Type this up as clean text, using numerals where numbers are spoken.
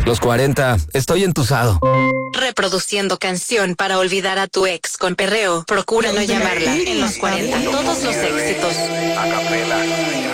Los 40, estoy entusado. Reproduciendo canción para olvidar a tu ex con perreo. Procura no llamarla en los 40. Todos los éxitos. A capela.